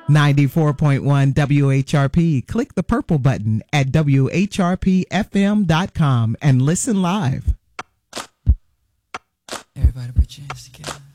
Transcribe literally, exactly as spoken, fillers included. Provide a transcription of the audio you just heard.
ninety-four point one W H R P. Click the purple button at W H R P F M dot com and listen live. Everybody put your hands together.